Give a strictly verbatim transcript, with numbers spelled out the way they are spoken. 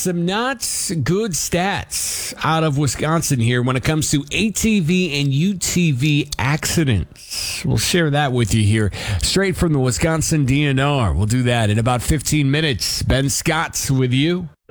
some not good stats out of Wisconsin here when it comes to A T V and U T V accidents. We'll share that with you here straight from the Wisconsin D N R. We'll do that in about fifteen minutes. Ben Scott with you.